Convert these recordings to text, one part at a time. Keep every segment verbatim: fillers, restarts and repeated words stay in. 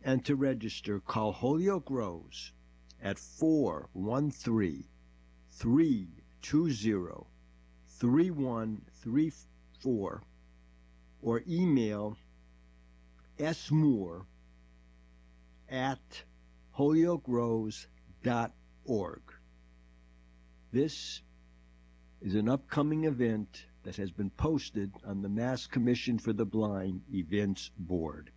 and to register, call Holyoke Rose at four one three, three two zero, three one three four or email smoore at holyoke rose dot org. This is an upcoming event that has been posted on the Mass Commission for the Blind Events Board.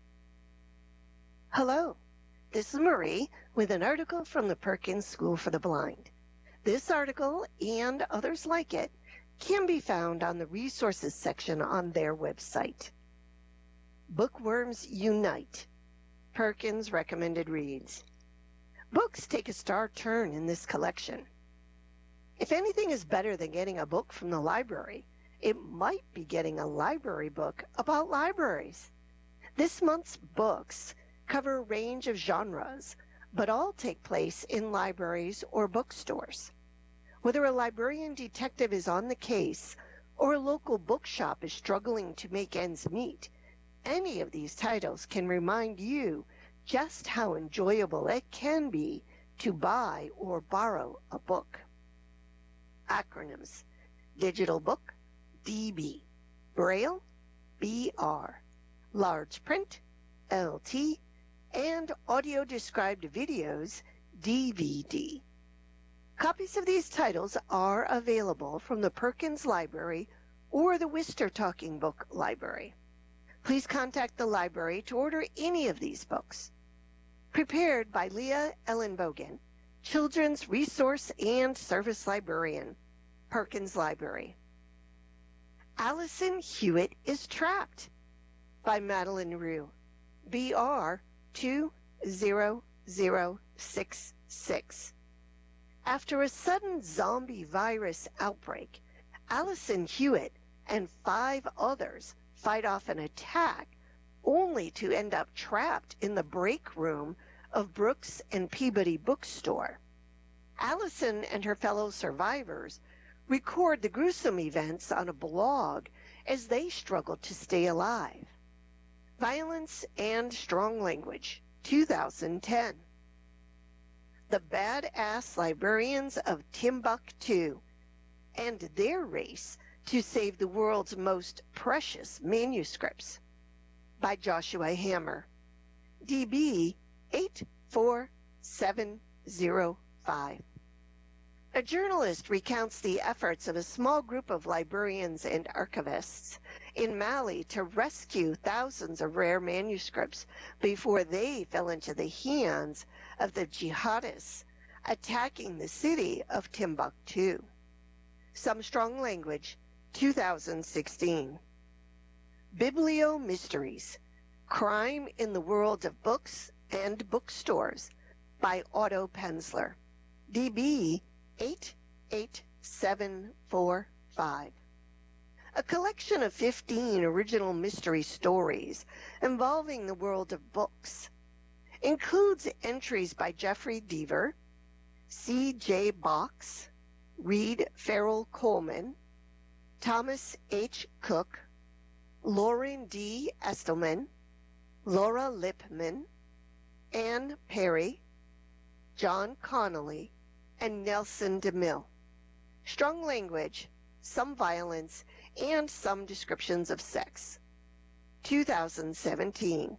Hello, this is Marie with an article from the Perkins School for the Blind. This article and others like it can be found on the resources section on their website. Bookworms Unite, Perkins Recommended Reads. Books take a star turn in this collection. If anything is better than getting a book from the library, it might be getting a library book about libraries. This month's books cover a range of genres, but all take place in libraries or bookstores. Whether a librarian detective is on the case or a local bookshop is struggling to make ends meet, any of these titles can remind you just how enjoyable it can be to buy or borrow a book. Acronyms: Digital Book, D B, Braille, B R, Large Print, L T, and Audio Described Videos, D V D. Copies of these titles are available from the Perkins Library or the Worcester Talking Book Library. Please contact the library to order any of these books. Prepared by Leah Ellenbogen, Children's Resource and Service Librarian, Perkins Library. Allison Hewitt is Trapped by Madeline Rue, B R two zero zero six six. After a sudden zombie virus outbreak, Allison Hewitt and five others fight off an attack, only to end up trapped in the break room of Brooks and Peabody Bookstore. Allison and her fellow survivors record the gruesome events on a blog as they struggle to stay alive. Violence and Strong Language, two thousand ten. The Badass Librarians of Timbuktu and Their Race to Save the World's Most Precious Manuscripts by Joshua Hammer, D B eight four seven zero five. A journalist recounts the efforts of a small group of librarians and archivists in Mali to rescue thousands of rare manuscripts before they fell into the hands of the jihadists attacking the city of Timbuktu. Some Strong Language, two thousand sixteen. Biblio Mysteries, Crime in the World of Books and Bookstores by Otto Penzler, D B eight eight seven four five. A collection of fifteen original mystery stories involving the world of books. Includes entries by Jeffrey Deaver, C J Box, Reed Farrell Coleman, Thomas H. Cook, Lauren D. Estelman, Laura Lipman, Ann Perry, John Connolly, and Nelson DeMille. Strong Language, Some Violence, and Some Descriptions of Sex, two thousand seventeen.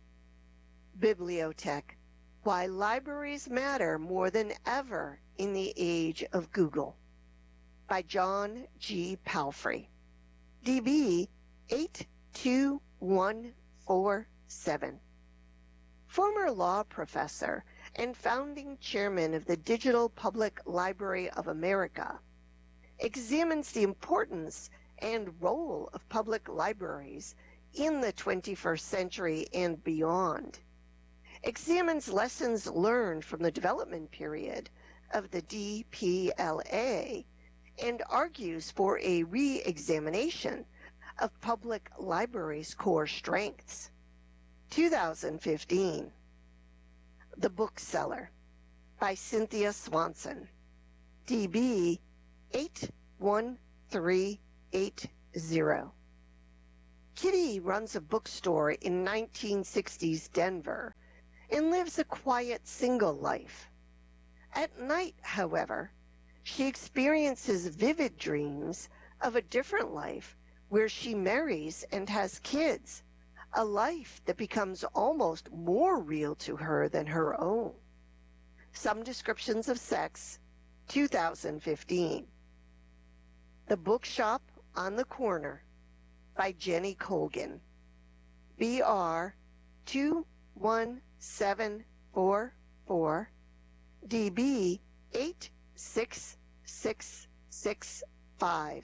Bibliotech, Why Libraries Matter More Than Ever in the Age of Google by John G. Palfrey, D B eight two one four seven. Former law professor and founding chairman of the Digital Public Library of America, examines the importance and role of public libraries in the twenty-first century and beyond, examines lessons learned from the development period of the D P L A, and argues for a re-examination of public libraries' core strengths. two thousand fifteen. The Bookseller by Cynthia Swanson, D B eight one three eight zero. Kitty runs a bookstore in nineteen sixties Denver and lives a quiet single life. At night, however, she experiences vivid dreams of a different life where she marries and has kids, a life that becomes almost more real to her than her own. Some Descriptions of Sex, two thousand fifteen. The Bookshop on the Corner by Jenny Colgan. B R two one seven four four, D B eight six six six five.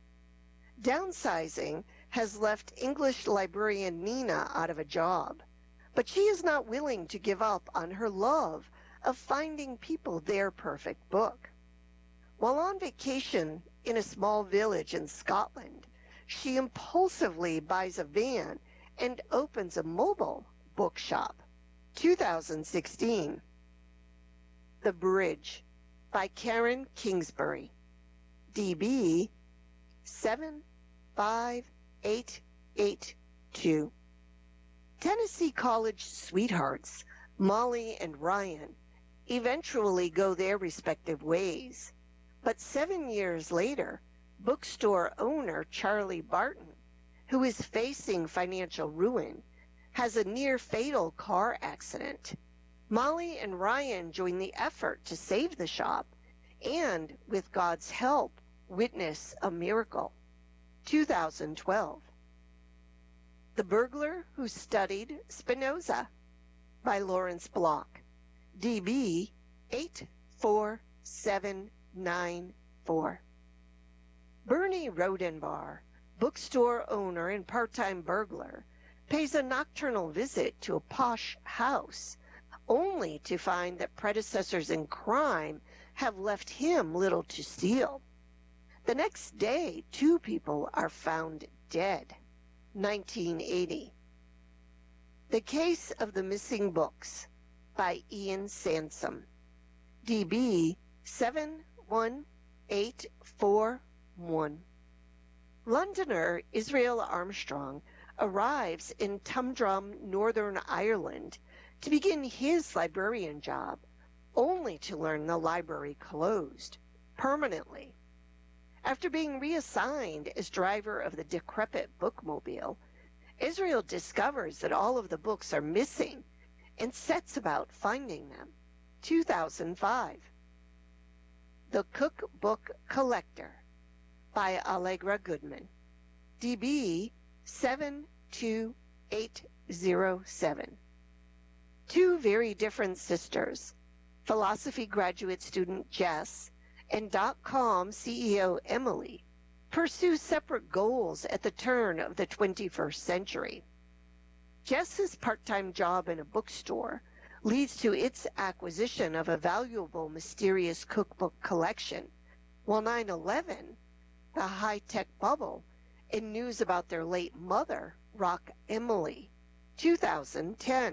Downsizing has left English librarian Nina out of a job, but she is not willing to give up on her love of finding people their perfect book. While on vacation in a small village in Scotland, she impulsively buys a van and opens a mobile bookshop. two thousand sixteen. The Bridge by Karen Kingsbury. D B seven five eight eight two. Tennessee college sweethearts Molly and Ryan eventually go their respective ways, but seven years later, bookstore owner Charlie Barton, who is facing financial ruin, has a near-fatal car accident. Molly and Ryan join the effort to save the shop and, with God's help, witness a miracle. two thousand twelve. The Burglar Who Studied Spinoza by Lawrence Block. D B eight four seven nine four. Bernie Rodenbar, bookstore owner and part-time burglar, pays a nocturnal visit to a posh house, only to find that predecessors in crime have left him little to steal. The next day, two people are found dead. nineteen eighty. The Case of the Missing Books by Ian Sansom. D B seven one eight four one. Londoner Israel Armstrong arrives in Tumdrum, Northern Ireland, to begin his librarian job, only to learn the library closed permanently. After being reassigned as driver of the decrepit bookmobile, Israel discovers that all of the books are missing and sets about finding them. two thousand five. The Cookbook Collector by Allegra Goodman. D B seven two eight zero seven. Two very different sisters, philosophy graduate student Jess and dot-com C E O Emily, pursue separate goals at the turn of the twenty-first century. Jess's part-time job in a bookstore leads to its acquisition of a valuable mysterious cookbook collection, while nine eleven, the high-tech bubble, and news about their late mother rock Emily. two thousand ten.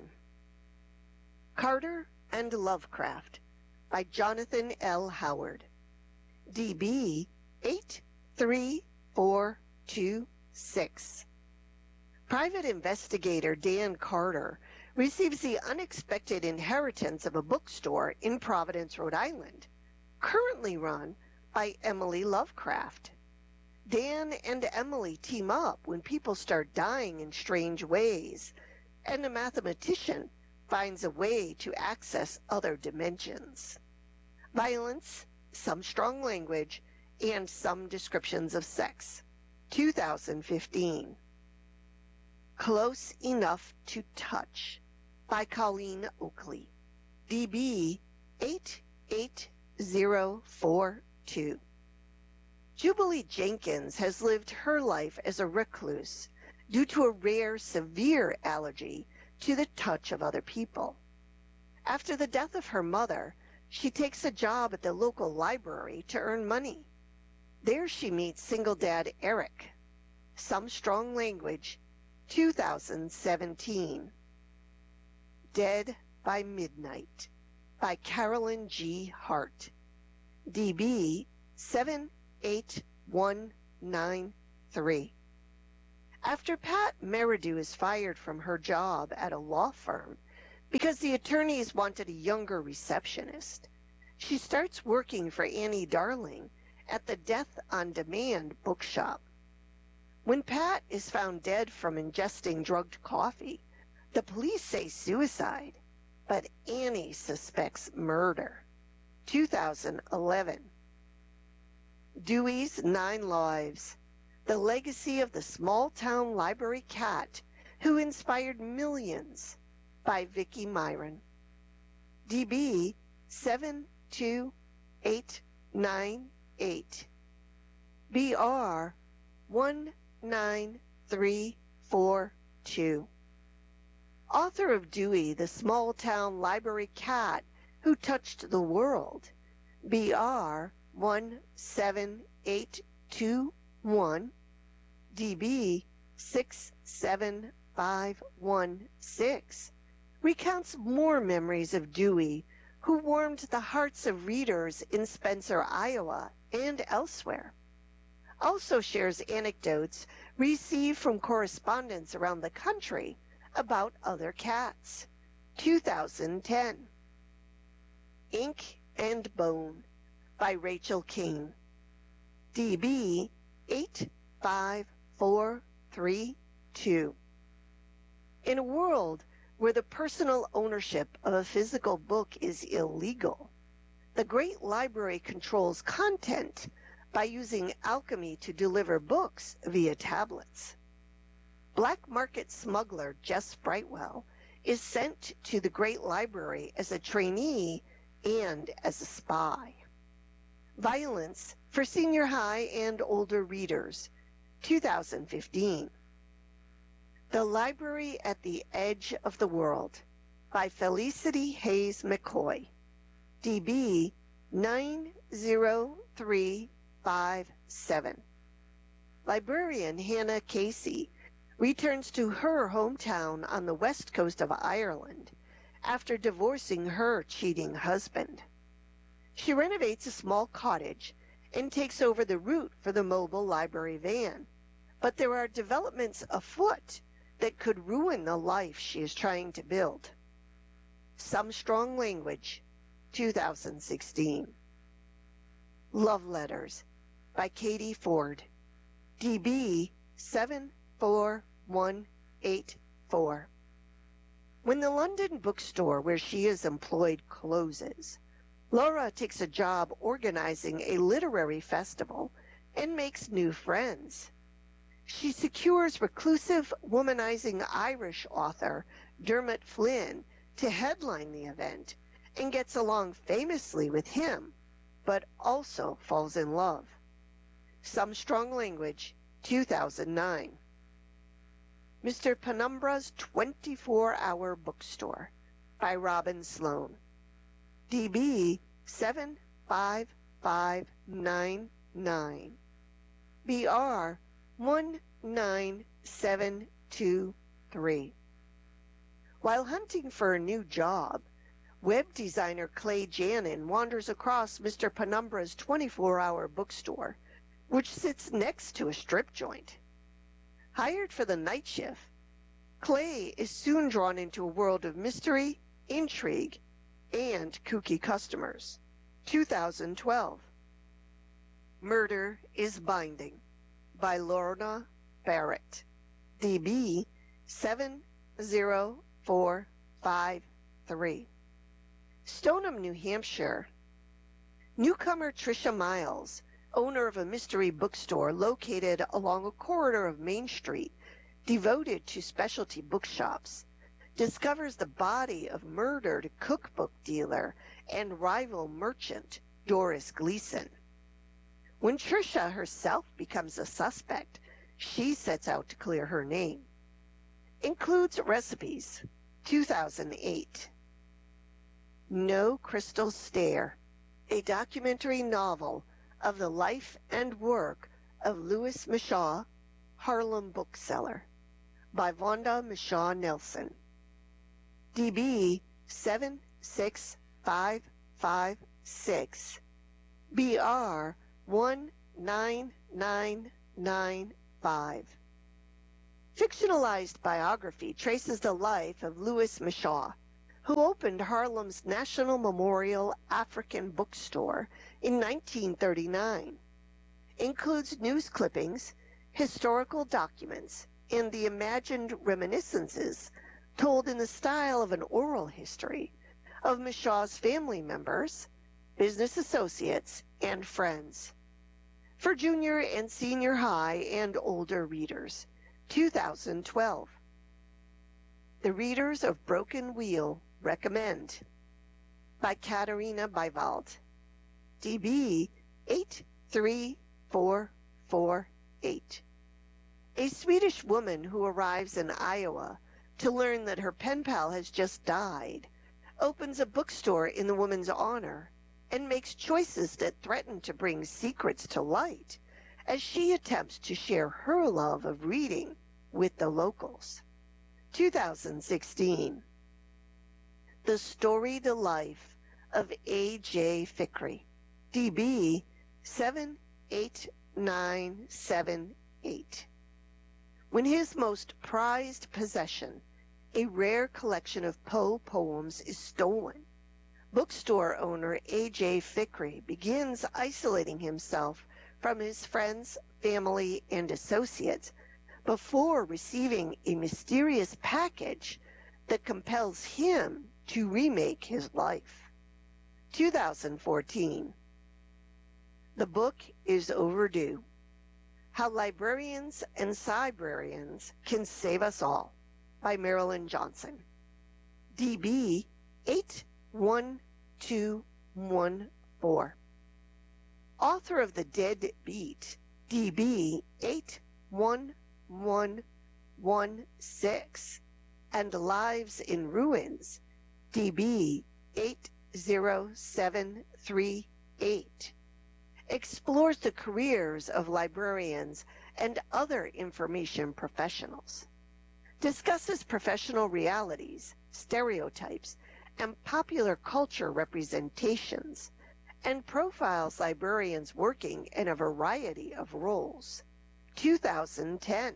Carter and Lovecraft by Jonathan L. Howard. D B eight three four two six. Private investigator Dan Carter receives the unexpected inheritance of a bookstore in Providence, Rhode Island, currently run by Emily Lovecraft. Dan and Emily team up when people start dying in strange ways, and a mathematician finds a way to access other dimensions. Violence, some strong language, and some descriptions of sex. two thousand fifteen. Close Enough to Touch by Colleen Oakley. D B eight eight zero four two. Jubilee Jenkins has lived her life as a recluse due to a rare, severe allergy to the touch of other people. After the death of her mother, she takes a job at the local library to earn money. There she meets single dad Eric. Some Strong Language, two thousand seventeen. Dead by Midnight by Carolyn G. Hart. D B seven eight one nine three. After Pat Meridew is fired from her job at a law firm because the attorneys wanted a younger receptionist, she starts working for Annie Darling at the Death on Demand bookshop. When Pat is found dead from ingesting drugged coffee, the police say suicide, but Annie suspects murder. two thousand eleven. Dewey's Nine Lives, the legacy of the small-town library cat who inspired millions, by Vicki Myron. D B seven two eight nine eight. B R one nine three four two. Author of Dewey, the small-town library cat who touched the world, B R one seven eight two one, D B six seven five one six, recounts more memories of Dewey, who warmed the hearts of readers in Spencer, Iowa, and elsewhere. Also shares anecdotes received from correspondents around the country about other cats. two thousand ten. Ink and Bone by Rachel King. D B eight five four three two. In a world where the personal ownership of a physical book is illegal, the Great Library controls content by using alchemy to deliver books via tablets. Black market smuggler Jess Brightwell is sent to the Great Library as a trainee and as a spy. Violence for Senior High and Older Readers, two thousand fifteen. The Library at the Edge of the World by Felicity Hayes McCoy. D B nine zero three five seven. Librarian Hannah Casey returns to her hometown on the west coast of Ireland after divorcing her cheating husband. She renovates a small cottage and takes over the route for the mobile library van, but there are developments afoot that could ruin the life she is trying to build. Some Strong Language, two thousand sixteen. Love Letters by Katie Ford. D B seven four one eight four. When the London bookstore where she is employed closes, Laura takes a job organizing a literary festival and makes new friends. She secures reclusive, womanizing Irish author Dermot Flynn to headline the event and gets along famously with him, but also falls in love. Some Strong Language, two thousand nine. Mister Penumbra's twenty-four hour Bookstore by Robin Sloan. D B seven five five nine nine. B R one nine seven two three. While hunting for a new job, web designer Clay Janin wanders across Mister Penumbra's twenty-four hour bookstore, which sits next to a strip joint. Hired for the night shift, Clay is soon drawn into a world of mystery, intrigue, and kooky customers. two thousand twelve. Murder is Binding by Lorna Barrett. D B seven zero four five three. Stoneham, New Hampshire. Newcomer Tricia Miles, owner of a mystery bookstore located along a corridor of Main Street devoted to specialty bookshops, discovers the body of murdered cookbook dealer and rival merchant Doris Gleason. When Tricia herself becomes a suspect, she sets out to clear her name. Includes recipes. two thousand eight. No Crystal Stare, a documentary novel of the life and work of Louis Mishaw, Harlem bookseller, by Vonda Mishaw Nelson. D B seven six five five six. B R one nine nine nine five. Fictionalized biography traces the life of Louis Mishaw, who opened Harlem's National Memorial African Bookstore in nineteen thirty-nine. Includes news clippings, historical documents, and the imagined reminiscences told in the style of an oral history of Mishaw's family members, business associates, and friends. For junior and senior high and older readers, two thousand twelve. The Readers of Broken Wheel recommend by Katarina Bivald, D B eight three four four eight. A Swedish woman who arrives in Iowa to learn that her pen pal has just died opens a bookstore in the woman's honor and makes choices that threaten to bring secrets to light as she attempts to share her love of reading with the locals. two thousand sixteen. The Storied Life of A J Fikry, D B seven eight nine seven eight. When his most prized possession, a rare collection of Poe poems, is stolen, bookstore owner A J Fikry begins isolating himself from his friends, family, and associates before receiving a mysterious package that compels him to remake his life. two thousand fourteen. The book is overdue. How Librarians and Cybrarians Can Save Us All by Marilyn Johnson, D B eight one two one four. Author of The Dead Beat, D B eight one one one six, and Lives in Ruins, D B eight zero seven three eight, explores the careers of librarians and other information professionals, discusses professional realities, stereotypes, and popular culture representations, and profiles librarians working in a variety of roles. two thousand ten.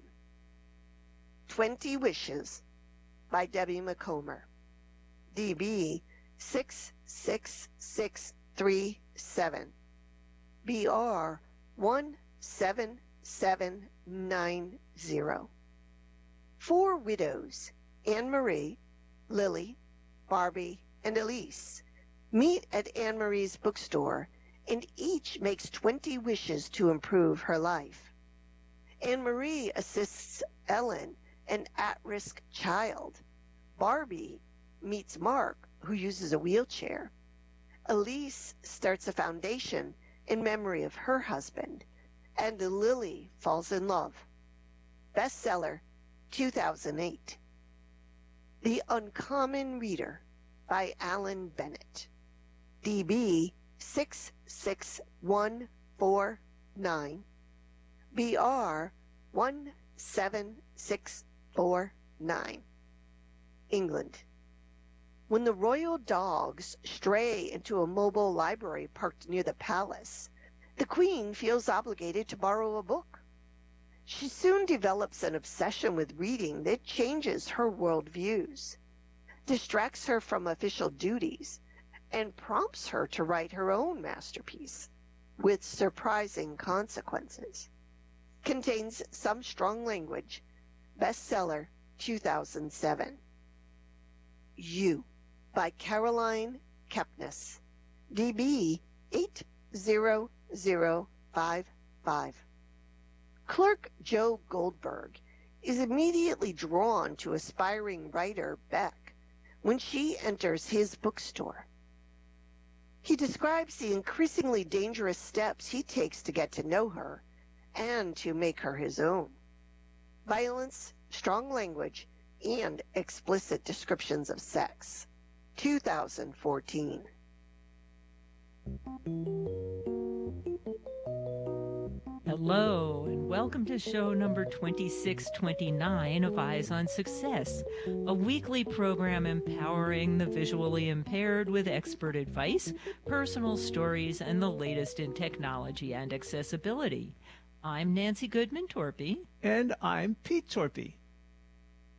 Twenty Wishes by Debbie McComber, D B six six six three seven, B R one seven seven nine zero. Four widows, Anne-Marie, Lily, Barbie, and Elise, meet at Anne-Marie's bookstore, and each makes twenty wishes to improve her life. Anne-Marie assists Ellen, an at-risk child. Barbie meets Mark, who uses a wheelchair. Elise starts a foundation in memory of her husband, and Lily falls in love. Bestseller, two thousand eight. The Uncommon Reader by Alan Bennett, D B six six one four nine, B R one seven six four nine, England. When the royal dogs stray into a mobile library parked near the palace, the Queen feels obligated to borrow a book. She soon develops an obsession with reading that changes her worldviews, distracts her from official duties, and prompts her to write her own masterpiece, with surprising consequences. Contains some strong language. Bestseller, two thousand seven. You by Caroline Kepnes, D B eight zero zero five five. Clerk Joe Goldberg is immediately drawn to aspiring writer Beck when she enters his bookstore. He describes the increasingly dangerous steps he takes to get to know her and to make her his own. Violence, strong language, and explicit descriptions of sex. two thousand fourteen. Hello, and welcome to show number twenty-six twenty-nine of Eyes on Success, a weekly program empowering the visually impaired with expert advice, personal stories, and the latest in technology and accessibility. I'm Nancy Goodman Torpy. And I'm Pete Torpy.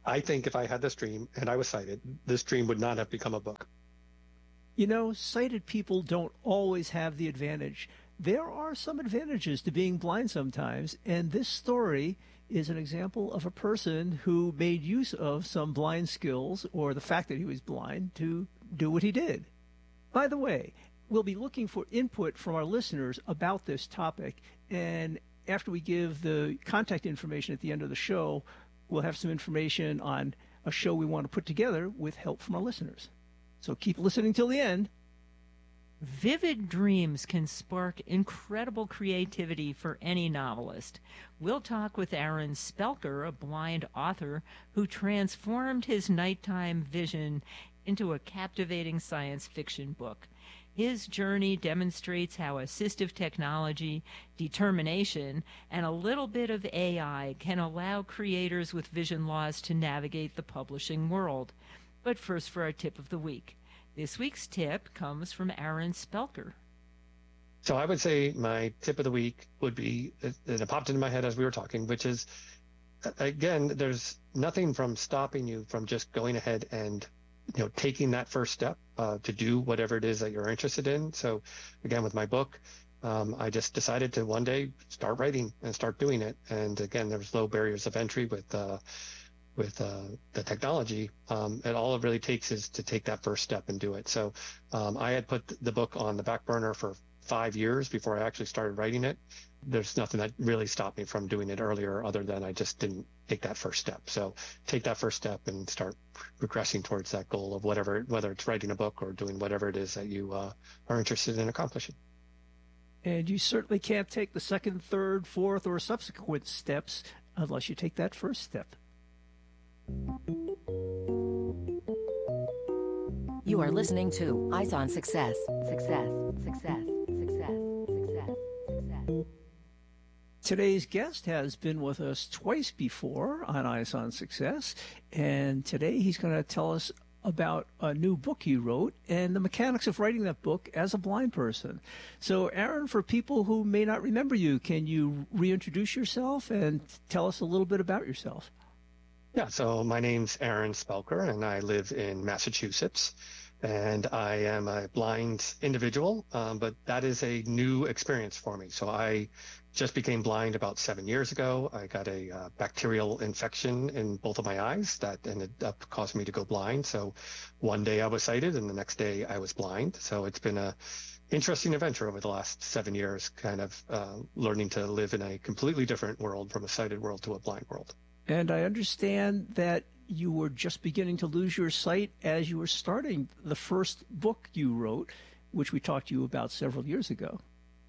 I think if I had this dream and I was sighted, this dream would not have become a book. You know, sighted people don't always have the advantage. There are some advantages to being blind sometimes, and this story is an example of a person who made use of some blind skills or the fact that he was blind to do what he did. By the way, we'll be looking for input from our listeners about this topic, and after we give the contact information at the end of the show, we'll have some information on a show we want to put together with help from our listeners. So keep listening till the end. Vivid dreams can spark incredible creativity for any novelist. We'll talk with Aaron Spelker, a blind author who transformed his nighttime vision into a captivating science fiction book. His journey demonstrates how assistive technology, determination, and a little bit of A I can allow creators with vision loss to navigate the publishing world. But first for our tip of the week. This week's tip comes from Aaron Spelker. So I would say my tip of the week would be, and it popped into my head as we were talking, which is, again, there's nothing from stopping you from just going ahead and, you know, taking that first step uh, to do whatever it is that you're interested in. So again, with my book, um, I just decided to one day start writing and start doing it. And again, there's low barriers of entry with uh, with uh, the technology, um, and all it really takes is to take that first step and do it. So um, I had put the book on the back burner for five years before I actually started writing it. There's nothing that really stopped me from doing it earlier other than I just didn't take that first step. So take that first step and start progressing towards that goal of whatever, whether it's writing a book or doing whatever it is that you uh, are interested in accomplishing. And you certainly can't take the second, third, fourth, or subsequent steps unless you take that first step. You are listening to Eyes on Success. Success, success, success, success, success. Today's guest has been with us twice before on Eyes on Success, and today he's going to tell us about a new book he wrote and the mechanics of writing that book as a blind person. So, Aaron, for people who may not remember you, can you reintroduce yourself and tell us a little bit about yourself? Yeah, so my name's Aaron Spelker, and I live in Massachusetts, and I am a blind individual, um, but that is a new experience for me. So I just became blind about seven years ago. I got a uh, bacterial infection in both of my eyes that ended up causing me to go blind. So one day I was sighted, and the next day I was blind. So it's been a interesting adventure over the last seven years, kind of uh, learning to live in a completely different world from a sighted world to a blind world. And I understand that you were just beginning to lose your sight as you were starting the first book you wrote, which we talked to you about several years ago.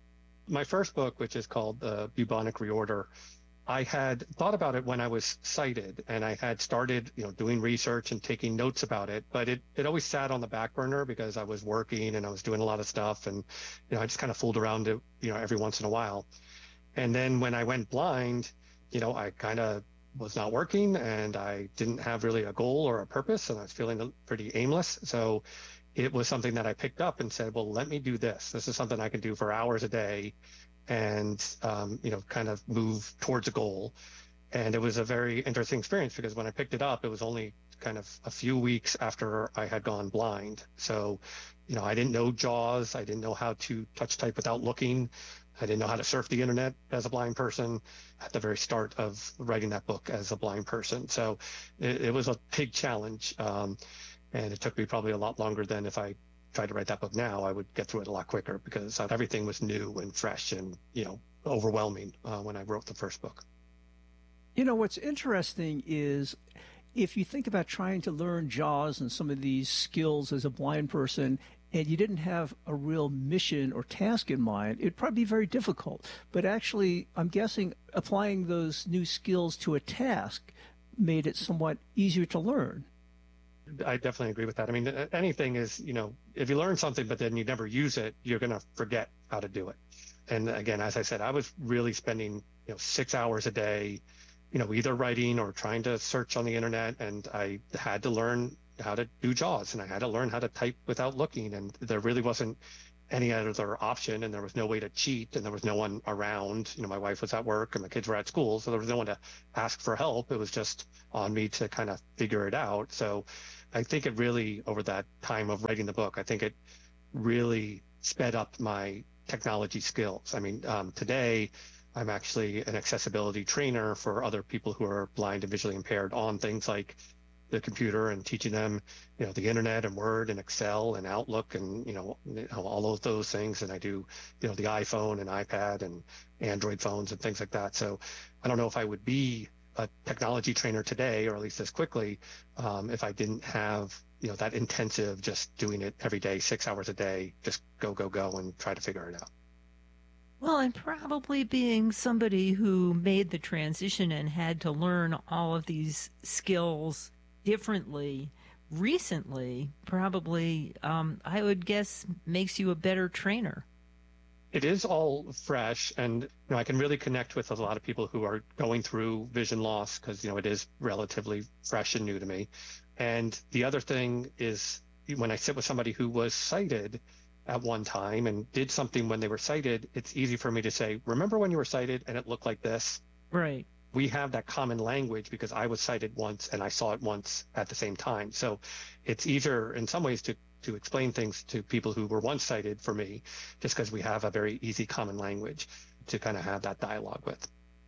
My first book, which is called The uh, Bubonic Reorder, I had thought about it when I was sighted, and I had started, you know, doing research and taking notes about it, but it, it always sat on the back burner because I was working and I was doing a lot of stuff, and, you know, I just kind of fooled around it, you know, every once in a while. And then when I went blind, you know, I kind of was not working, and I didn't have really a goal or a purpose, and I was feeling pretty aimless. So it was something that I picked up and said, well, let me do this. This is something I can do for hours a day and, um, you know, kind of move towards a goal. And it was a very interesting experience because when I picked it up, it was only kind of a few weeks after I had gone blind. So, you know, I didn't know JAWS. I didn't know how to touch type without looking. I didn't know how to surf the internet as a blind person at the very start of writing that book as a blind person. So it, it was a big challenge. Um, and it took me probably a lot longer than if I tried to write that book now. I would get through it a lot quicker because everything was new and fresh and, you know, overwhelming uh, when I wrote the first book. You know, what's interesting is if you think about trying to learn JAWS and some of these skills as a blind person, and you didn't have a real mission or task in mind, it'd probably be very difficult. But actually, I'm guessing applying those new skills to a task made it somewhat easier to learn. I definitely agree with that. I mean, anything is, you know, if you learn something, but then you never use it, you're going to forget how to do it. And again, as I said, I was really spending, you know, six hours a day, you know, either writing or trying to search on the internet. And I had to learn how to do JAWS, and I had to learn how to type without looking. And there really wasn't any other option, and there was no way to cheat, and there was no one around. You know, my wife was at work and my kids were at school, so there was no one to ask for help. It was just on me to kind of figure it out. So I think it really, over that time of writing the book, I think it really sped up my technology skills. I mean, um, today I'm actually an accessibility trainer for other people who are blind and visually impaired on things like the computer, and teaching them, you know, the internet and Word and Excel and Outlook and, you know, you know, all of those things. And I do, you know, the iPhone and iPad and Android phones and things like that. So I don't know if I would be a technology trainer today, or at least as quickly, um, if I didn't have, you know, that intensive, just doing it every day, six hours a day, just go, go, go and try to figure it out. Well, and probably being somebody who made the transition and had to learn all of these skills differently recently, probably, um, I would guess, makes you a better trainer. It is all fresh, and you know, I can really connect with a lot of people who are going through vision loss, because you know it is relatively fresh and new to me. And the other thing is, when I sit with somebody who was sighted at one time and did something when they were sighted, it's easy for me to say, remember when you were sighted and it looked like this? Right. We have that common language because I was sighted once and I saw it once at the same time. So it's easier in some ways to, to explain things to people who were once sighted for me, just because we have a very easy common language to kind of have that dialogue with.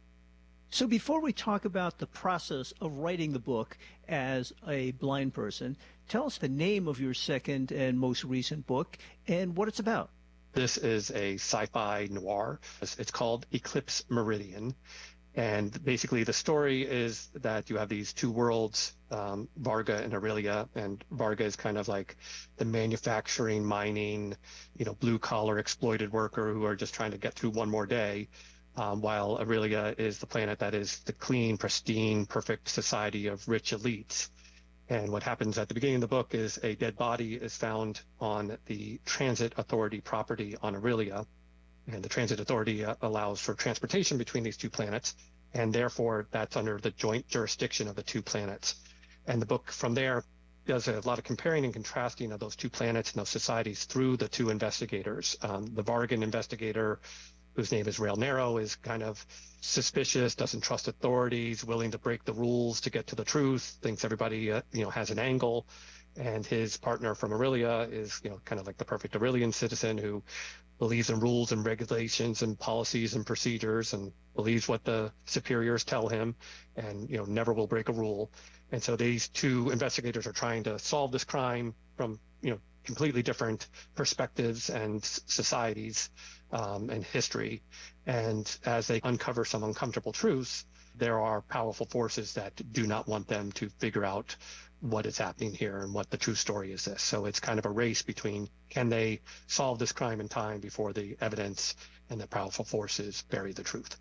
So before we talk about the process of writing the book as a blind person, tell us the name of your second and most recent book and what it's about. This is a sci-fi noir. It's called Eclipse Meridian. And basically the story is that you have these two worlds, um, Varga and Aurelia, and Varga is kind of like the manufacturing, mining, you know, blue collar exploited worker who are just trying to get through one more day. Um, while Aurelia is the planet that is the clean, pristine, perfect society of rich elites. And what happens at the beginning of the book is a dead body is found on the Transit Authority property on Aurelia. And the Transit Authority uh, allows for transportation between these two planets, and therefore that's under the joint jurisdiction of the two planets. And the book from there does a lot of comparing and contrasting of those two planets and those societies through the two investigators. Um, the Vargan investigator, whose name is Rail Narrow, is kind of suspicious, doesn't trust authorities, willing to break the rules to get to the truth, thinks everybody uh, you know has an angle. And his partner from Aurelia is, you know, kind of like the perfect Aurelian citizen who believes in rules and regulations and policies and procedures and believes what the superiors tell him and, you know, never will break a rule. And so these two investigators are trying to solve this crime from, you know, completely different perspectives and societies um, and history. And as they uncover some uncomfortable truths, there are powerful forces that do not want them to figure out what is happening here and what the true story is this. So it's kind of a race between, can they solve this crime in time before the evidence and the powerful forces bury the truth?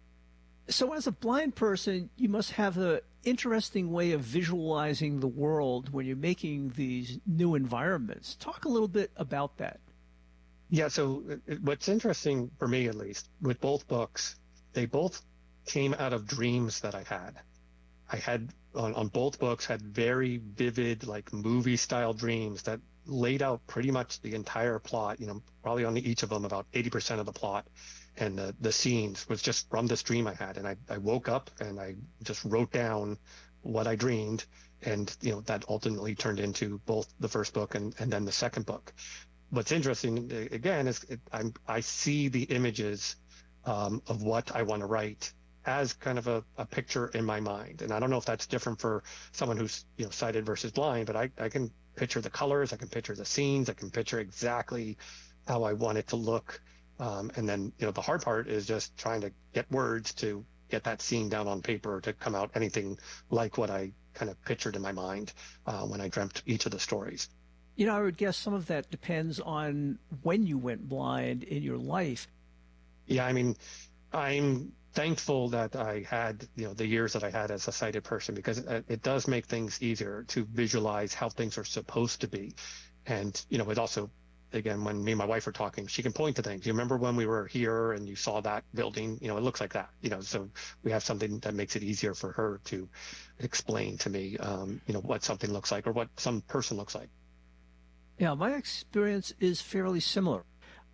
So as a blind person, you must have an interesting way of visualizing the world when you're making these new environments. Talk a little bit about that. Yeah, so what's interesting for me, at least, with both books, they both came out of dreams that I had. I had on, on both books had very vivid, like movie style dreams that laid out pretty much the entire plot, you know, probably on each of them about eighty percent of the plot. And the, the scenes was just from this dream I had. And I, I woke up and I just wrote down what I dreamed. And, you know, that ultimately turned into both the first book and, and then the second book. What's interesting, again, is it, I'm, I see the images um, of what I want to write as kind of a, a picture in my mind. And I don't know if that's different for someone who's, you know, sighted versus blind, but I, I can picture the colors, I can picture the scenes, I can picture exactly how I want it to look. Um, and then, you know, the hard part is just trying to get words to get that scene down on paper to come out anything like what I kind of pictured in my mind uh, when I dreamt each of the stories. You know, I would guess some of that depends on when you went blind in your life. Yeah, I mean, I'm thankful that I had, you know, the years that I had as a sighted person, because it, it does make things easier to visualize how things are supposed to be. And, you know, it also, again, when me and my wife are talking, she can point to things. You remember when we were here and you saw that building? You know, it looks like that. You know, so we have something that makes it easier for her to explain to me, um, you know, what something looks like or what some person looks like. Yeah, my experience is fairly similar.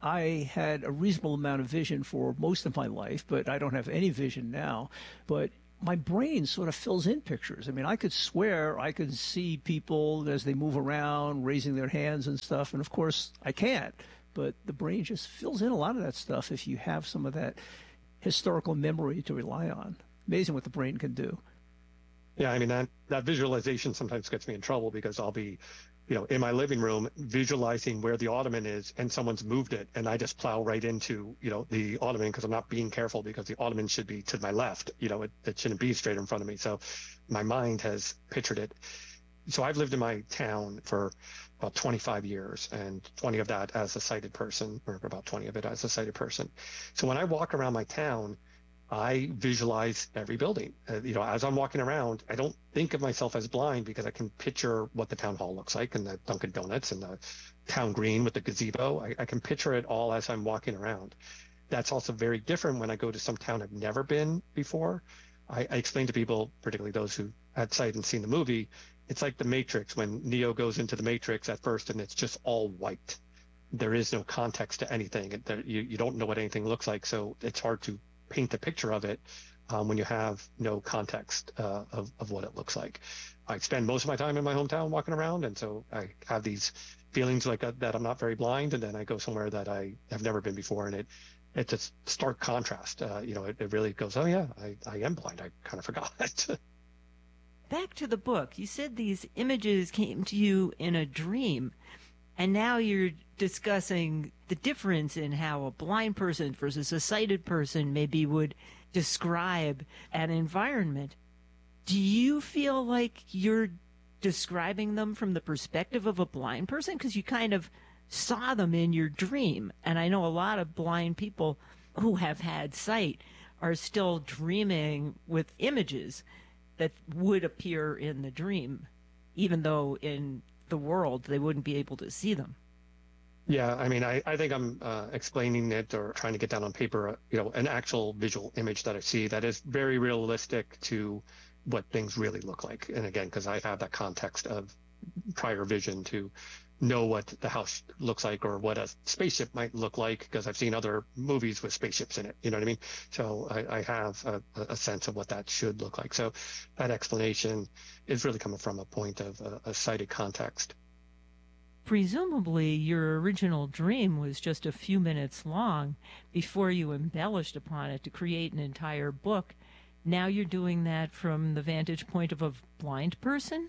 I had a reasonable amount of vision for most of my life, but I don't have any vision now. But my brain sort of fills in pictures. I mean, I could swear I could see people as they move around, raising their hands and stuff. And of course, I can't. But the brain just fills in a lot of that stuff if you have some of that historical memory to rely on. Amazing what the brain can do. Yeah, I mean, that, that visualization sometimes gets me in trouble because I'll be, you know, in my living room visualizing where the ottoman is and someone's moved it, and I just plow right into, you know, the ottoman because I'm not being careful, because the ottoman should be to my left. You know, it, it shouldn't be straight in front of me. So my mind has pictured it. So I've lived in my town for about twenty-five years, and twenty of that as a sighted person, or about twenty of it as a sighted person. So when I walk around my town, I visualize every building. Uh, you know, as I'm walking around, I don't think of myself as blind because I can picture what the town hall looks like, and the Dunkin' Donuts and the town green with the gazebo. I, I can picture it all as I'm walking around. That's also very different when I go to some town I've never been before. I, I explain to people, particularly those who had sight and seen the movie, it's like the Matrix when Neo goes into the Matrix at first and it's just all white. There is no context to anything. There, you, you don't know what anything looks like, so it's hard to paint a picture of it um, when you have no context uh, of, of what it looks like. I spend most of my time in my hometown walking around, and so I have these feelings like a, that I'm not very blind, and then I go somewhere that I have never been before, and it it's a stark contrast. Uh, you know, it, it really goes, oh yeah, I, I am blind. I kind of forgot. Back to the book. You said these images came to you in a dream, and now you're discussing the difference in how a blind person versus a sighted person maybe would describe an environment. Do you feel like you're describing them from the perspective of a blind person? Because you kind of saw them in your dream. And I know a lot of blind people who have had sight are still dreaming with images that would appear in the dream, even though in the world they wouldn't be able to see them. Yeah, I mean, I, I think I'm uh, explaining it or trying to get down on paper, uh, you know, an actual visual image that I see that is very realistic to what things really look like. And again, because I have that context of prior vision to know what the house looks like or what a spaceship might look like, because I've seen other movies with spaceships in it. You know what I mean? So I, I have a, a sense of what that should look like. So that explanation is really coming from a point of a, a sighted context. Presumably, your original dream was just a few minutes long before you embellished upon it to create an entire book. Now you're doing that from the vantage point of a blind person?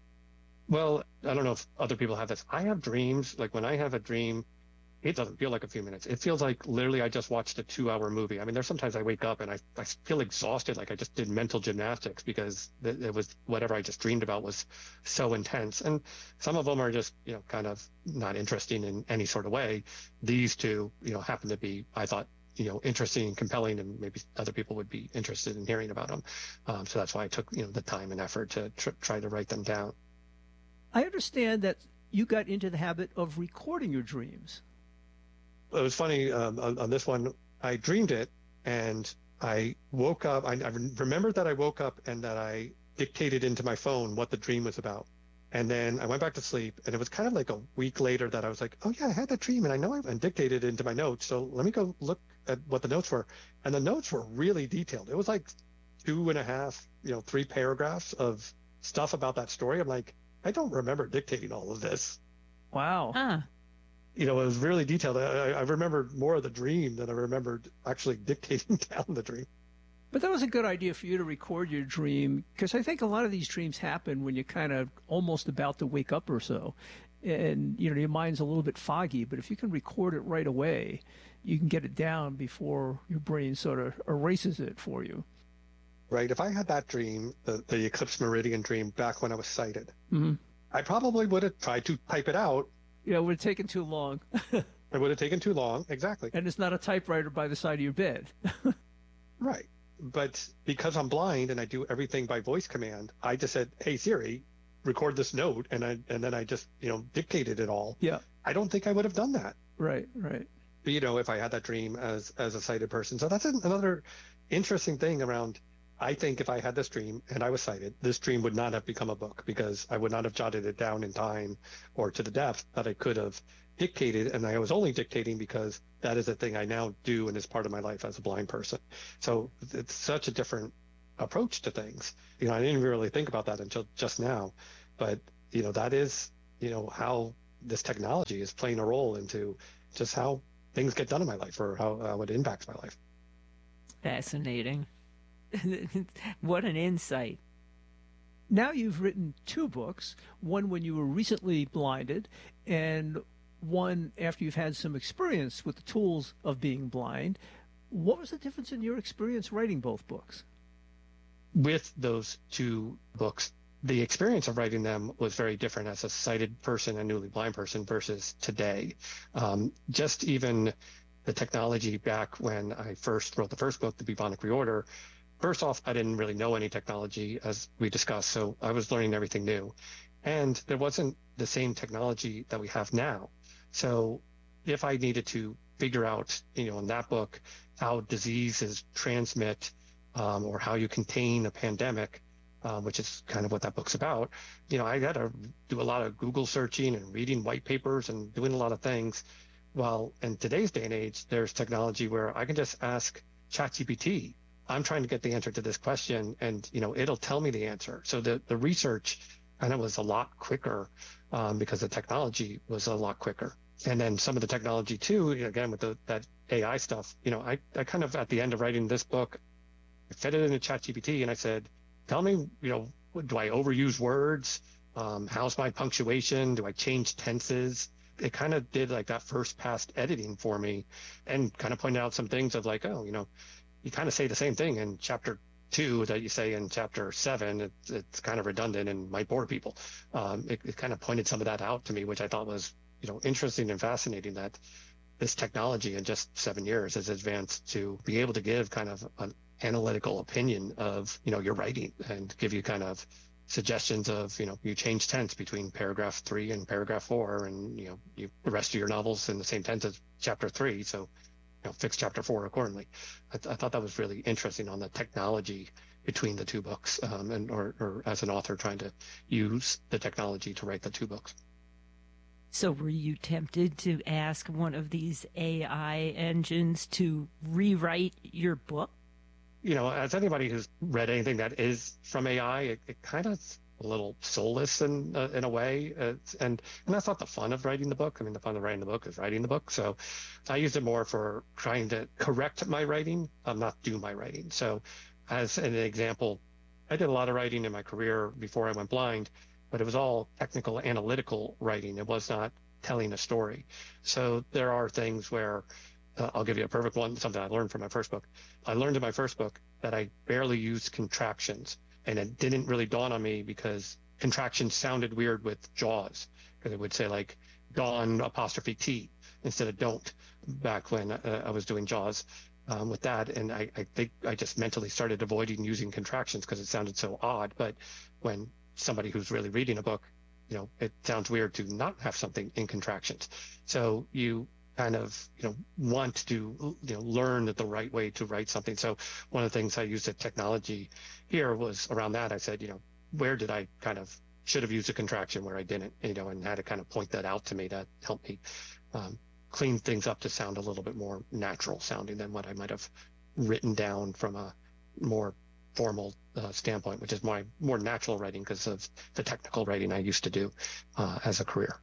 Well, I don't know if other people have this. I have dreams, like when I have a dream, it doesn't feel like a few minutes. It feels like literally I just watched a two-hour movie. I mean, there's sometimes I wake up and I, I feel exhausted, like I just did mental gymnastics because it, it was whatever I just dreamed about was so intense. And some of them are just, you know, kind of not interesting in any sort of way. These two, you know, happen to be, I thought, you know, interesting and compelling, and maybe other people would be interested in hearing about them. Um, so that's why I took, you know, the time and effort to tr- try to write them down. I understand that you got into the habit of recording your dreams. It was funny, um, on, on this one, I dreamed it, and I woke up. I, I remembered that I woke up and that I dictated into my phone what the dream was about. And then I went back to sleep, and it was kind of like a week later that I was like, oh yeah, I had that dream, and I know I and dictated it into my notes. So let me go look at what the notes were. And the notes were really detailed. It was like two and a half, you know, three paragraphs of stuff about that story. I'm like, I don't remember dictating all of this. Wow. Huh. You know, it was really detailed. I, I remembered more of the dream than I remembered actually dictating down the dream. But that was a good idea for you to record your dream, because I think a lot of these dreams happen when you're kind of almost about to wake up or so. And, you know, your mind's a little bit foggy, but if you can record it right away, you can get it down before your brain sort of erases it for you. Right. If I had that dream, the, the eclipse meridian dream, back when I was sighted, Mm-hmm. I probably would have tried to type it out. Yeah, it would have taken too long. It would have taken too long. Exactly. And it's not a typewriter by the side of your bed. Right. But because I'm blind and I do everything by voice command, I just said, hey, Siri, record this note. And I and then I just, you know, dictated it all. Yeah. I don't think I would have done that. Right, right. You know, if I had that dream as, as a sighted person. So that's another interesting thing around. I think if I had this dream and I was sighted, this dream would not have become a book because I would not have jotted it down in time or to the depth that I could have dictated, and I was only dictating because that is a thing I now do and is part of my life as a blind person. So it's such a different approach to things. You know, I didn't really think about that until just now, but you know, that is, you know, how this technology is playing a role into just how things get done in my life, or how, how it impacts my life. Fascinating. What an insight. Now you've written two books, one when you were recently blinded, and one after you've had some experience with the tools of being blind. What was the difference in your experience writing both books? With those two books, the experience of writing them was very different as a sighted person and newly blind person versus today. Um, just even the technology back when I first wrote the first book, The Bubonic Reorder, first off, I didn't really know any technology, as we discussed, so I was learning everything new. And there wasn't the same technology that we have now. So if I needed to figure out, you know, in that book, how diseases transmit, um, or how you contain a pandemic, uh, which is kind of what that book's about, you know, I had to do a lot of Google searching and reading white papers and doing a lot of things. Well, in today's day and age, there's technology where I can just ask ChatGPT, I'm trying to get the answer to this question, and, you know, it'll tell me the answer. So the, the research kind of was a lot quicker, um, because the technology was a lot quicker. And then some of the technology too, again, with the, that A I stuff, you know, I, I kind of, at the end of writing this book, I fed it into ChatGPT and I said, tell me, you know, do I overuse words? Um, how's my punctuation? Do I change tenses? It kind of did like that first pass editing for me, and kind of pointed out some things of like, oh, you know, you kind of say the same thing in chapter two that you say in chapter seven. It, it's kind of redundant and might bore people. Um, it, it kind of pointed some of that out to me, which I thought was, you know, interesting and fascinating, that this technology in just seven years has advanced to be able to give kind of an analytical opinion of, you know, your writing, and give you kind of suggestions of, you know, you change tense between paragraph three and paragraph four, and, you know, you, the rest of your novel's in the same tense as chapter three. So, you know, fix chapter four accordingly. I, th- I thought that was really interesting on the technology between the two books, um, and or, or as an author trying to use the technology to write the two books. So were you tempted to ask one of these A I engines to rewrite your book? You know, as anybody who's read anything that is from A I, it, it kind of a little soulless in uh, in a way, uh, and and that's not the fun of writing the book. I mean, the fun of writing the book is writing the book. So I used it more for trying to correct my writing, um, not do my writing. So as an example, I did a lot of writing in my career before I went blind, but it was all technical, analytical writing. It was not telling a story. So there are things where, uh, I'll give you a perfect one, something I learned from my first book. I learned in my first book that I barely used contractions. And it didn't really dawn on me because contractions sounded weird with JAWS, because it would say like dawn apostrophe T instead of don't, back when uh, I was doing JAWS um, with that. And I, I think I just mentally started avoiding using contractions because it sounded so odd. But when somebody who's really reading a book, you know, it sounds weird to not have something in contractions. So you kind of, you know, want to, you know, learn the right way to write something. So one of the things I used at technology here was around that. I said, you know, where did I kind of should have used a contraction where I didn't, you know, and had to kind of point that out to me to help me um, clean things up to sound a little bit more natural sounding than what I might have written down from a more formal uh, standpoint, which is my more natural writing because of the technical writing I used to do uh, as a career.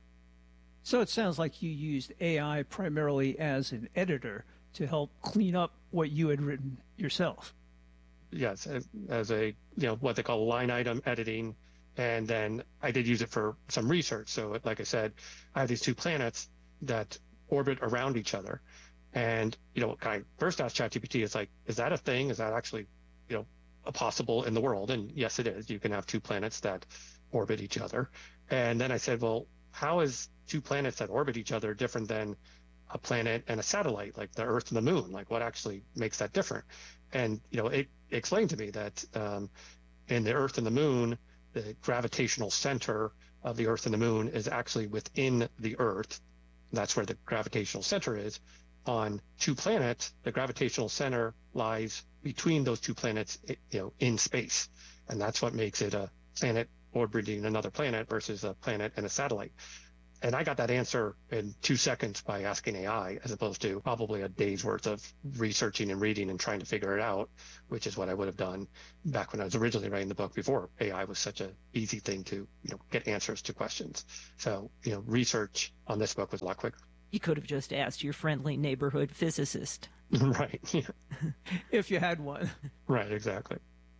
So it sounds like you used A I primarily as an editor to help clean up what you had written yourself. Yes, as a, you know, what they call line item editing. And then I did use it for some research. So like I said, I have these two planets that orbit around each other. And, you know, kind of first asked ChatGPT, it's like, is that a thing? Is that actually, you know, a possible in the world? And yes, it is. You can have two planets that orbit each other. And then I said, well, how is two planets that orbit each other different than a planet and a satellite, like the Earth and the Moon? Like, what actually makes that different? And, you know, it explained to me that um, in the Earth and the Moon, the gravitational center of the Earth and the Moon is actually within the Earth. That's where the gravitational center is. On two planets, the gravitational center lies between those two planets, you know, in space. And that's what makes it a planet orbiting another planet versus a planet and a satellite. and I got that answer in two seconds by asking A I, as opposed to probably a day's worth of researching and reading and trying to figure it out, which is what I would have done back when I was originally writing the book before A I was such an easy thing to, you know, get answers to questions. So, you know, research on this book was a lot quicker. You could have just asked your friendly neighborhood physicist. Right. Yeah. If you had one. Right, exactly.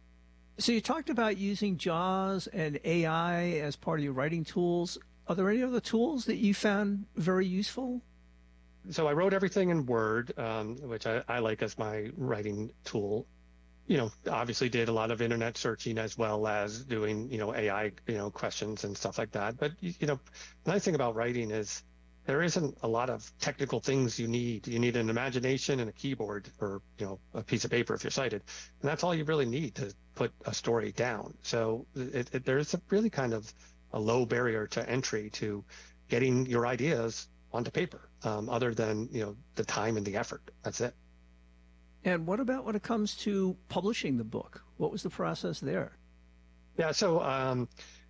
So you talked about using JAWS and A I as part of your writing tools. Are there any other tools that you found very useful? So I wrote everything in Word, um, which I, I like as my writing tool. You know, obviously did a lot of internet searching as well as doing, you know, A I, you know, questions and stuff like that. But, you know, the nice thing about writing is there isn't a lot of technical things you need. You need an imagination and a keyboard or, you know, a piece of paper if you're sighted. And that's all you really need to put a story down. So it, it, there's a really kind of a low barrier to entry to getting your ideas onto paper, um, other than, you know, the time and the effort. That's it. And what about when it comes to publishing the book? What was the process there? Yeah, so um,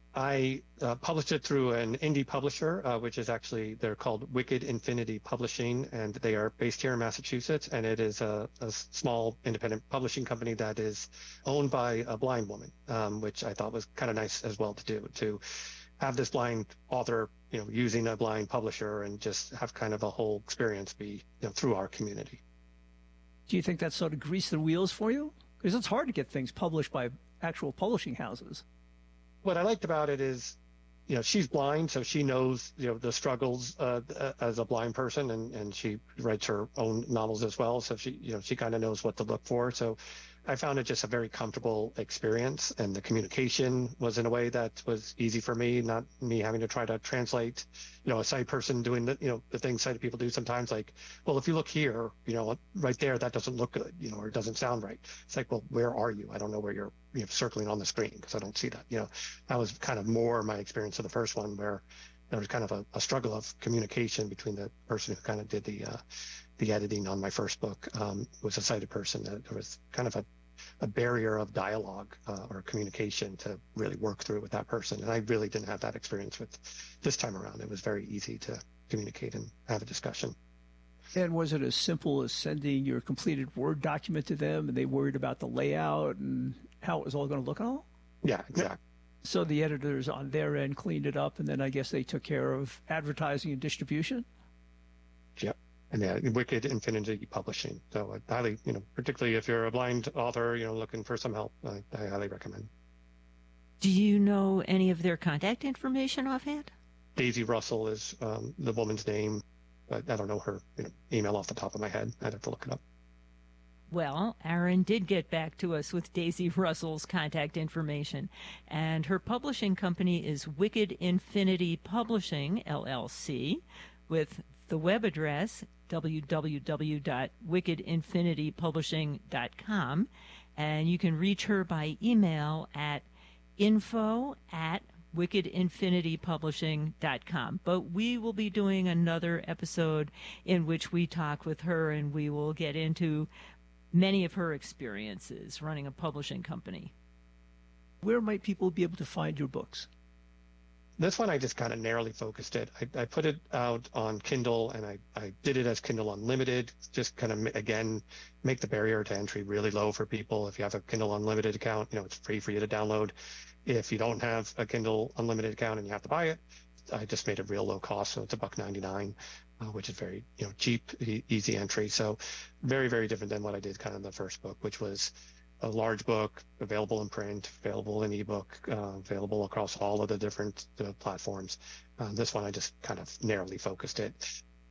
I uh, published it through an indie publisher, uh, which is actually, they're called Wicked Infinity Publishing, and they are based here in Massachusetts, and it is a, a small independent publishing company that is owned by a blind woman, um, which I thought was kind of nice as well to do, to have this blind author, you know, using a blind publisher and just have kind of a whole experience be, you know, through our community. Do you think that sort of greased the wheels for you? Because it's hard to get things published by actual publishing houses. What I liked about it is, you know, she's blind, so she knows, you know, the struggles uh, as a blind person, and, and she writes her own novels as well. So she, you know, she kind of knows what to look for. So I found it just a very comfortable experience, and the communication was in a way that was easy for me, not me having to try to translate, you know, a sighted person doing the, you know, the things sighted people do sometimes, like, well, if you look here, you know, right there, that doesn't look good, you know, or it doesn't sound right. It's like, well, where are you? I don't know where you're, you know, circling on the screen because I don't see that. You know, that was kind of more my experience of the first one, where there was kind of a, a struggle of communication between the person who kind of did the, uh, the editing on my first book, um, was a sighted person. There was kind of a, a barrier of dialogue uh, or communication to really work through with that person. And I really didn't have that experience with this time around. It was very easy to communicate and have a discussion. And was it as simple as sending your completed Word document to them and they worried about the layout and how it was all going to look and all? Yeah, exactly. So the editors on their end cleaned it up, and then I guess they took care of advertising and distribution? Yep. And yeah, Wicked Infinity Publishing. So I highly, you know, particularly if you're a blind author, you know, looking for some help, I, I highly recommend. Do you know any of their contact information offhand? Daisy Russell is um, the woman's name, but I don't know her, you know, email off the top of my head. I'd have to look it up. Well, Aaron did get back to us with Daisy Russell's contact information, and her publishing company is Wicked Infinity Publishing, L L C, with the web address w w w dot wicked infinity publishing dot com, and you can reach her by email at info at wicked infinity publishing dot com. But we will be doing another episode in which we talk with her, and we will get into many of her experiences running a publishing company. Where might people be able to find your books? This one, I just kind of narrowly focused it. I, I put it out on Kindle, and I, I did it as Kindle Unlimited, just kind of, again, make the barrier to entry really low for people. If you have a Kindle Unlimited account, you know, it's free for you to download. If you don't have a Kindle Unlimited account and you have to buy it, I just made it real low cost, so it's a buck ninety-nine, uh, which is very, you know, cheap, e- easy entry. So very, very different than what I did kind of in the first book, which was a large book, available in print, available in ebook, uh, available across all of the different uh, platforms. Uh, this one, I just kind of narrowly focused it.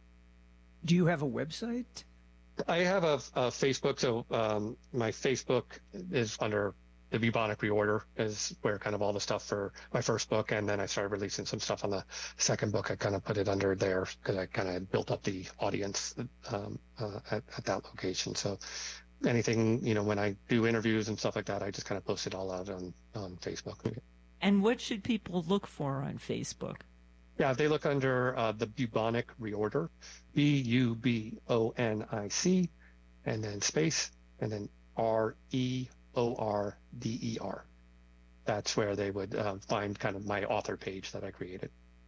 Do you have a website? I have a, a Facebook. So um, my Facebook is under the Bubonic Reorder, is where kind of all the stuff for my first book. And then I started releasing some stuff on the second book. I kind of put it under there because I kind of built up the audience um, uh, at, at that location. So anything, you know, when I do interviews and stuff like that, I just kind of post it all out on, on Facebook. And what should people look for on Facebook? Yeah, if they look under uh, the Bubonic Reorder, B U B O N I C, and then space, and then R E O R D E R. That's where they would uh, find kind of my author page that I created.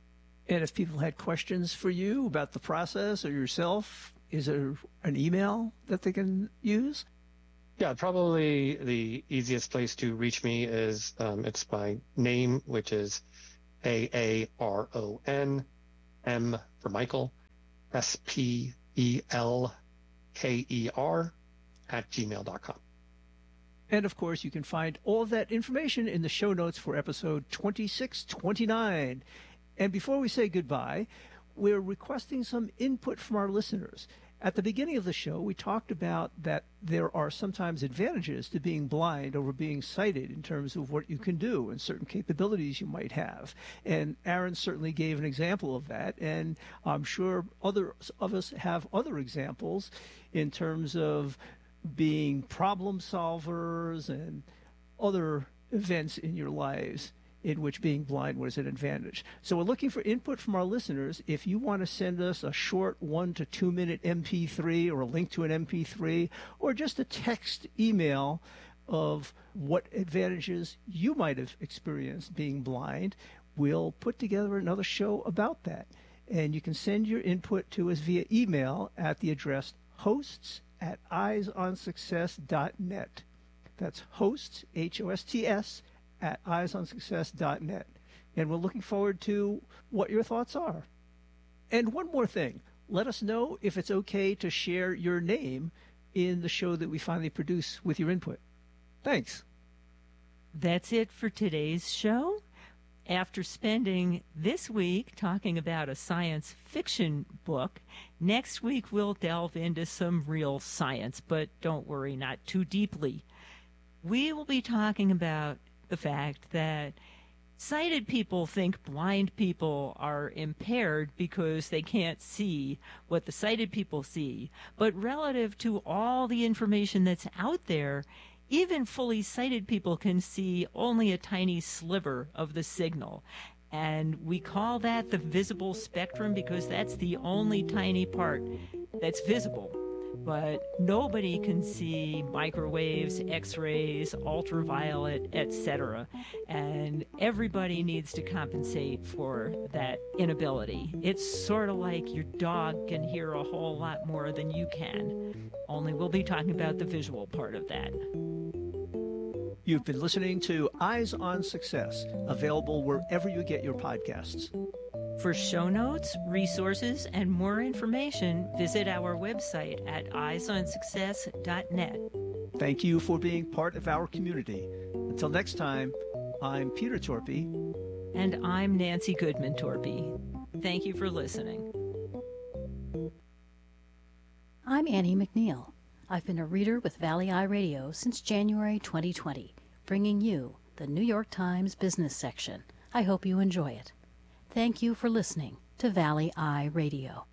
And if people had questions for you about the process or yourself, is there an email that they can use? Yeah, probably the easiest place to reach me is um, it's my name, which is A A R O N, M for Michael, S P E L K E R at gmail dot com. And of course, you can find all of that information in the show notes for episode twenty-six twenty-nine. And before we say goodbye, we're requesting some input from our listeners. At the beginning of the show, we talked about that there are sometimes advantages to being blind over being sighted in terms of what you can do and certain capabilities you might have. And Aaron certainly gave an example of that, and I'm sure others of us have other examples in terms of being problem solvers and other events in your lives in which being blind was an advantage. So we're looking for input from our listeners. If you want to send us a short one to two minute M P three or a link to an M P three or just a text email of what advantages you might have experienced being blind, we'll put together another show about that. And you can send your input to us via email at the address hosts at eyes on success dot net. That's hosts, H O S T S, at eyes on success dot net. And we're looking forward to what your thoughts are. And one more thing, let us know if it's okay to share your name in the show that we finally produce with your input. Thanks. That's it for today's show. After spending this week talking about a science fiction book, next week we'll delve into some real science, but don't worry, not too deeply. We will be talking about the fact that sighted people think blind people are impaired because they can't see what the sighted people see. But relative to all the information that's out there, even fully sighted people can see only a tiny sliver of the signal. And we call that the visible spectrum because that's the only tiny part that's visible. But nobody can see microwaves, X-rays, ultraviolet, et cetera. And everybody needs to compensate for that inability. It's sort of like your dog can hear a whole lot more than you can. Only we'll be talking about the visual part of that. You've been listening to Eyes on Success, available wherever you get your podcasts. For show notes, resources, and more information, visit our website at eyes on success dot net. Thank you for being part of our community. Until next time, I'm Peter Torpy. And I'm Nancy Goodman Torpy. Thank you for listening. I'm Annie McNeil. I've been a reader with Valley Eye Radio since January twenty twenty, bringing you the New York Times business section. I hope you enjoy it. Thank you for listening to Valley Eye Radio.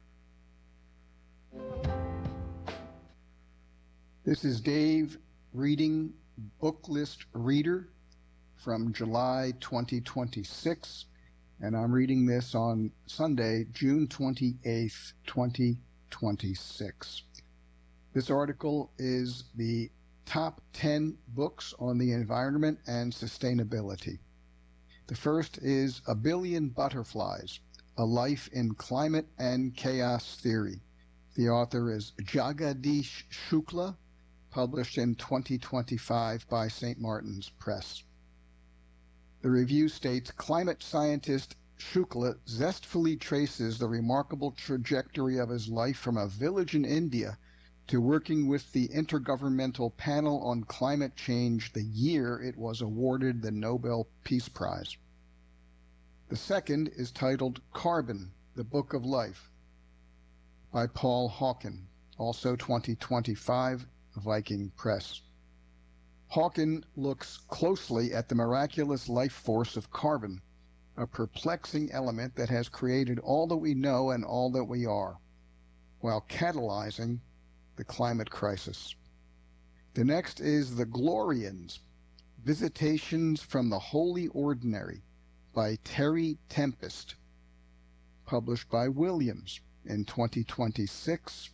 This is Dave reading Book List Reader from July twenty twenty-six, and I'm reading this on Sunday, June twenty-eighth, twenty twenty-six. This article is the top ten books on the environment and sustainability. The first is A Billion Butterflies, A Life in Climate and Chaos Theory. The author is Jagadish Shukla, published in twenty twenty-five by Saint Martin's Press. The review states, climate scientist Shukla zestfully traces the remarkable trajectory of his life from a village in India to working with the Intergovernmental Panel on Climate Change the year it was awarded the Nobel Peace Prize. The second is titled Carbon, the Book of Life, by Paul Hawken, also twenty twenty-five, Viking Press. Hawken looks closely at the miraculous life force of carbon, a perplexing element that has created all that we know and all that we are, while catalyzing the climate crisis. The next is The Glorians, Visitations from the Holy Ordinary, by Terry Tempest, published by Williams in twenty twenty-six,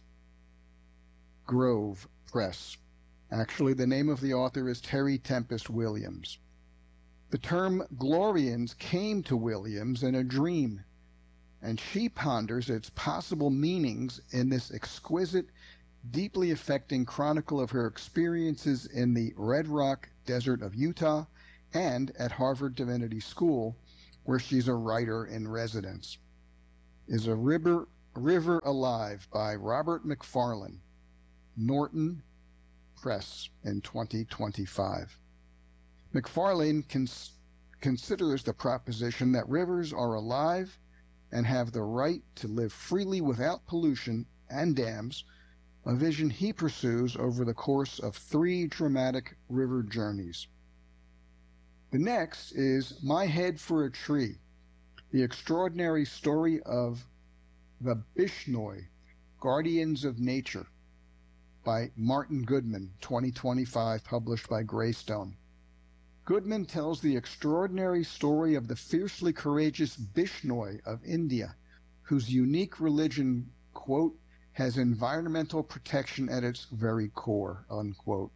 Grove Press. Actually, the name of the author is Terry Tempest Williams. The term Glorians came to Williams in a dream, and she ponders its possible meanings in this exquisite, deeply affecting chronicle of her experiences in the Red Rock Desert of Utah and at Harvard Divinity School, where she's a writer in residence. Is a River, River Alive by Robert Macfarlane, Norton Press in twenty twenty-five. Macfarlane cons- considers the proposition that rivers are alive and have the right to live freely without pollution and dams, a vision he pursues over the course of three dramatic river journeys. The next is My Head for a Tree, the extraordinary story of the Bishnoi, Guardians of Nature, by Martin Goodman, twenty twenty-five, published by Greystone. Goodman tells the extraordinary story of the fiercely courageous Bishnoi of India, whose unique religion, quote, has environmental protection at its very core, unquote.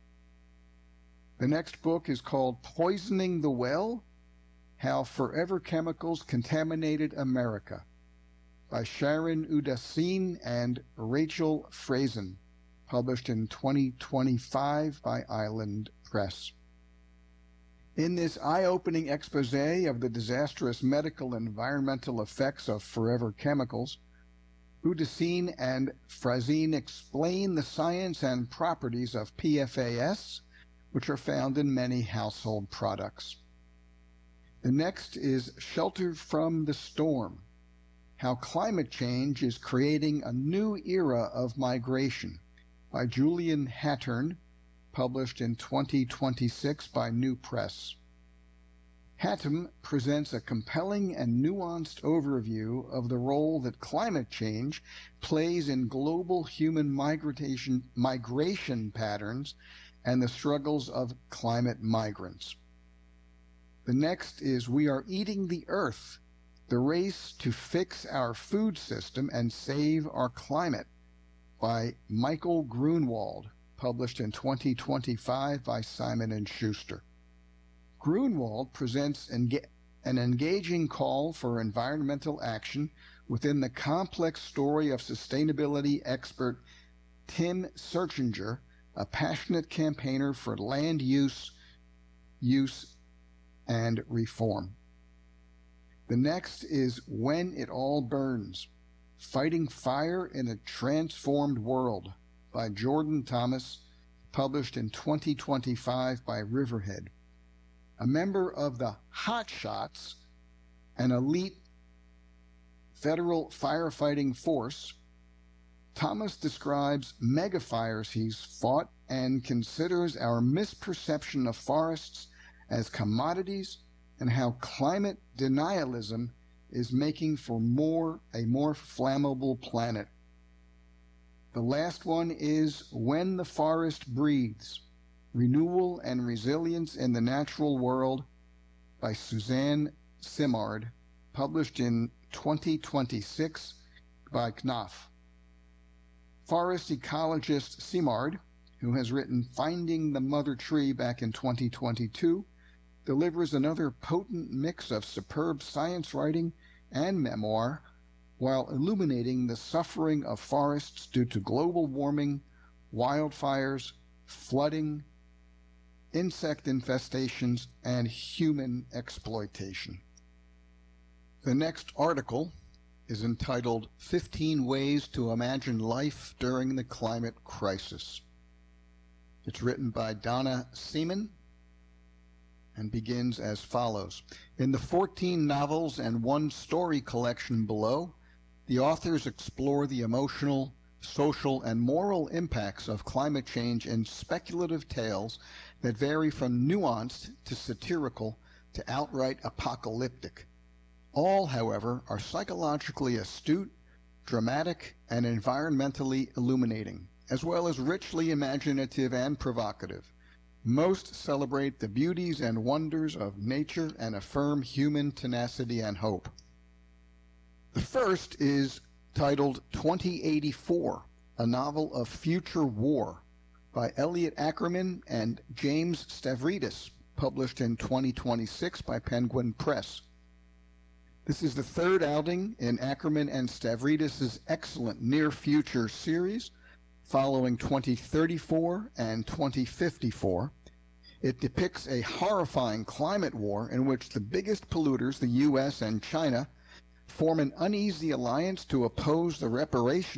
The next book is called Poisoning the Well, How Forever Chemicals Contaminated America, by Sharon Udasin and Rachel Frazen, published in twenty twenty-five by Island Press. In this eye-opening expose of the disastrous medical and environmental effects of forever chemicals, Udasin and Frazen explain the science and properties of P F A S, which are found in many household products. The next is Shelter from the Storm, How Climate Change is Creating a New Era of Migration, by Julian Hattern, published in twenty twenty-six by New Press. Hattem presents a compelling and nuanced overview of the role that climate change plays in global human migration, migration patterns and the struggles of climate migrants. The next is We Are Eating the Earth, The Race to Fix Our Food System and Save Our Climate, by Michael Grunwald, published in twenty twenty-five by Simon and Schuster. Grunwald presents an engaging call for environmental action within the complex story of sustainability expert Tim Searchinger, a passionate campaigner for land use, use, and reform. The next is When It All Burns, Fighting Fire in a Transformed World, by Jordan Thomas, published in twenty twenty-five by Riverhead. A member of the Hot Shots, an elite federal firefighting force, Thomas describes megafires he's fought and considers our misperception of forests as commodities and how climate denialism is making for more a more flammable planet. The last one is When the Forest Breathes, Renewal and Resilience in the Natural World, by Suzanne Simard, published in twenty twenty-six by Knopf. Forest ecologist Simard, who has written Finding the Mother Tree back in twenty twenty-two, delivers another potent mix of superb science writing and memoir while illuminating the suffering of forests due to global warming, wildfires, flooding, insect infestations, and human exploitation. The next article is entitled fifteen Ways to Imagine Life During the Climate Crisis. It's written by Donna Seaman and begins as follows. In the fourteen novels and one story collection below, the authors explore the emotional, social, and moral impacts of climate change in speculative tales that vary from nuanced to satirical to outright apocalyptic. All, however, are psychologically astute, dramatic, and environmentally illuminating, as well as richly imaginative and provocative. Most celebrate the beauties and wonders of nature and affirm human tenacity and hope. The first is titled twenty eighty-four, a novel of future war, by Elliot Ackerman and James Stavridis, published in twenty twenty-six by Penguin Press. This is the third outing in Ackerman and Stavridis' excellent Near Future series, following twenty thirty-four and twenty fifty-four. It depicts a horrifying climate war in which the biggest polluters, the U S and China, form an uneasy alliance to oppose the reparation